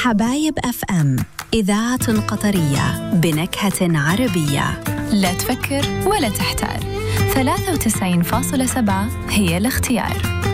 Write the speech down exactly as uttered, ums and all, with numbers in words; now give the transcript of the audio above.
حبايب أف أم، إذاعة قطرية بنكهة عربية. لا تفكر ولا تحتار، ثلاثة وتسعين فاصلة سبعة هي الاختيار.